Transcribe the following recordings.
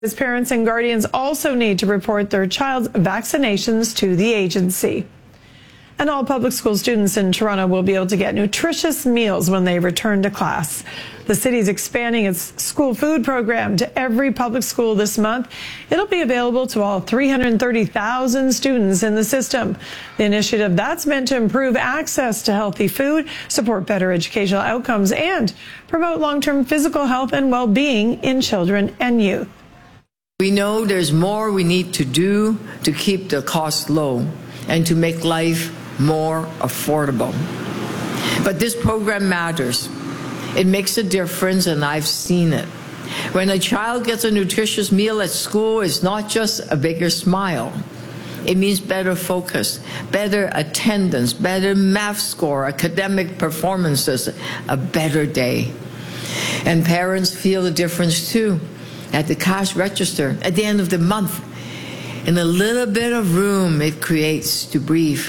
His parents and guardians also need to report their child's vaccinations to the agency. And all public school students in Toronto will be able to get nutritious meals when they return to class. The city is expanding its school food program to every public school this month. It'll be available to all 330,000 students in the system. The initiative that's meant to improve access to healthy food, support better educational outcomes, and promote long-term physical health and well-being in children and youth. We know there's more we need to do to keep the cost low and to make life more affordable. But this program matters. It makes a difference, and I've seen it. When a child gets a nutritious meal at school, it's not just a bigger smile. It means better focus, better attendance, better math score, academic performances, a better day. And parents feel the difference too. At the cash register, at the end of the month, in a little bit of room it creates to breathe.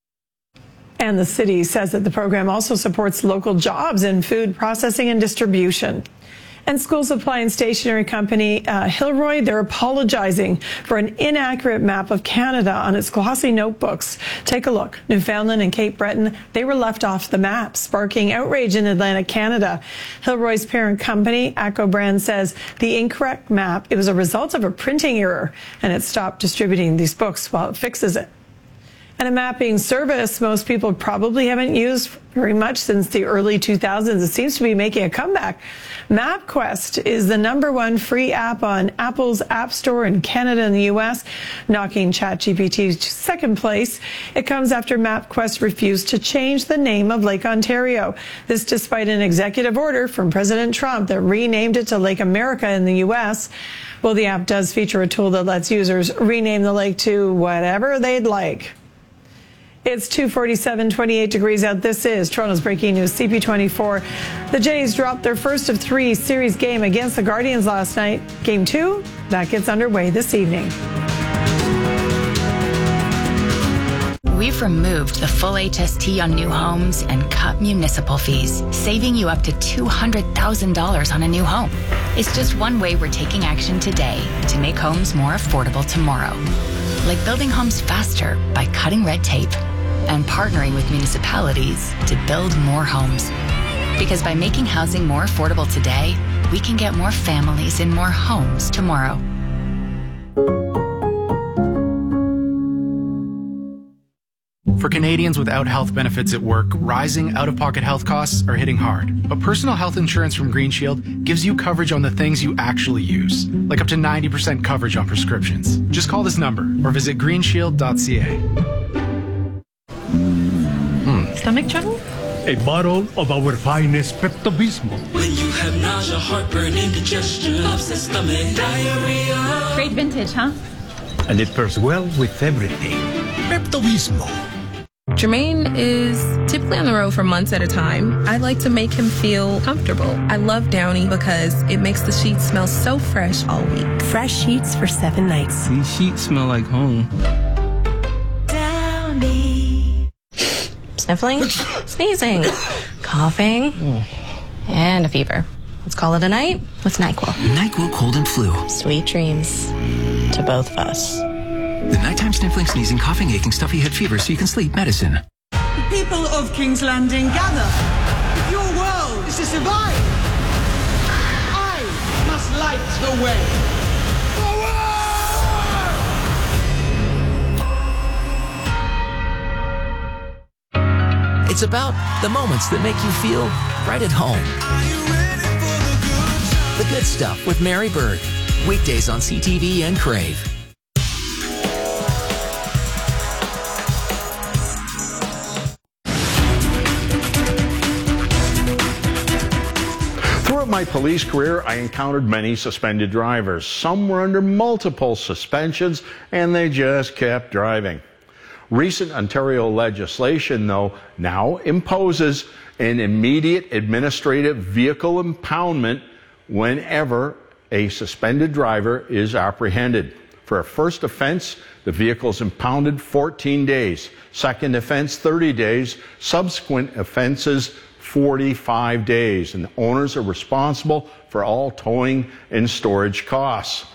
And the city says that the program also supports local jobs in food processing and distribution. And school supply and stationery company Hilroy, they're apologizing for an inaccurate map of Canada on its glossy notebooks. Take a look. Newfoundland and Cape Breton, they were left off the map, sparking outrage in Atlantic Canada. Hilroy's parent company, ACCO Brand, says the incorrect map, it was a result of a printing error, and it stopped distributing these books while it fixes it. And a mapping service most people probably haven't used very much since the early 2000s. It seems to be making a comeback. MapQuest is the #1 free app on Apple's App Store in Canada and the U.S., knocking ChatGPT to second place. It comes after MapQuest refused to change the name of Lake Ontario. This despite an executive order from President Trump that renamed it to Lake America in the U.S. Well, the app does feature a tool that lets users rename the lake to whatever they'd like. It's 2:47, 28 degrees out. This is Toronto's breaking news, CP24. The Jays dropped their first of 3 series game against the Guardians last night. Game 2, that gets underway this evening. We've removed the full HST on new homes and cut municipal fees, saving you up to $200,000 on a new home. It's just one way we're taking action today to make homes more affordable tomorrow. Like building homes faster by cutting red tape and partnering with municipalities to build more homes. Because by making housing more affordable today, we can get more families in more homes tomorrow. For Canadians without health benefits at work, rising out-of-pocket health costs are hitting hard. But personal health insurance from Green Shield gives you coverage on the things you actually use, like up to 90% coverage on prescriptions. Just call this number or visit greenshield.ca. Stomach trouble? A bottle of our finest Pepto-Bismol. When you have nausea, heartburn, indigestion, upset stomach, diarrhea. Great vintage, huh? And it pairs well with everything. Pepto-Bismol. Jermaine is typically on the road for months at a time. I like to make him feel comfortable. I love Downy because it makes the sheets smell so fresh all week. Fresh sheets for 7 nights. These sheets smell like home. Downy. Sniffling, sneezing, coughing, and a fever. Let's call it a night with NyQuil. NyQuil Cold and Flu. Sweet dreams to both of us. The nighttime sniffling, sneezing, coughing, aching, stuffy head fever so you can sleep medicine. The people of King's Landing gather. If your world is to survive, I must light the way. It's about the moments that make you feel right at home. The Good Stuff with Mary Berg. Weekdays on CTV and Crave. Throughout my police career, I encountered many suspended drivers. Some were under multiple suspensions, and they just kept driving. Recent Ontario legislation, though, now imposes an immediate administrative vehicle impoundment whenever a suspended driver is apprehended. For a first offense, the vehicle is impounded 14 days. Second offense, 30 days. Subsequent offenses, 45 days. And the owners are responsible for all towing and storage costs.